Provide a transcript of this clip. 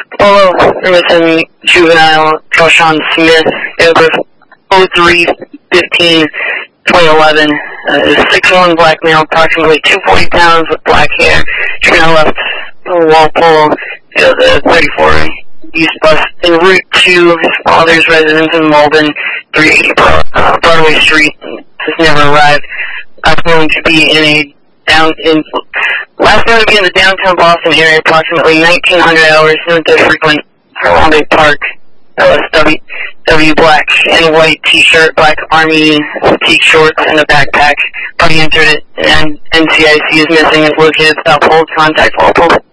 Polo, we're missing juvenile Kelshawn Smith, date of birth 03/15/2011. 6'1" black male, approximately 240 pounds with black hair. Juvenile left Walpole, 34 East Bus, en route to his father's residence in Malden, 380 Broadway Street. Has never arrived. Last known to be in the downtown Boston area, approximately 1900 hours. Known to frequent Harlem Park. LSW, black and white t-shirt, black army fatigue shorts, and a backpack. Party entered it, and NCIC is missing. Is located at South Hold. Contact Walpole.